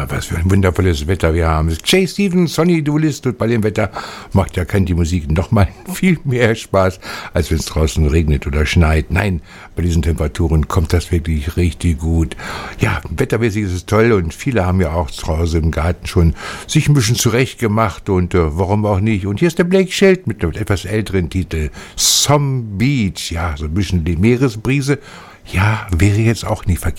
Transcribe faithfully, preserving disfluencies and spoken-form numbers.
Ja, was für ein wundervolles Wetter wir haben. Jay Stevens, Sonny Duelist, und bei dem Wetter macht ja kann die Musik noch mal viel mehr Spaß, als wenn es draußen regnet oder schneit. Nein, bei diesen Temperaturen kommt das wirklich richtig gut. Ja, wettermäßig ist es toll und viele haben ja auch zu Hause im Garten schon sich ein bisschen zurecht gemacht und äh, warum auch nicht. Und hier ist der Blake Shelton mit einem etwas älteren Titel, Some Beach. Ja, so ein bisschen die Meeresbrise. Ja, wäre jetzt auch nicht verkehrt.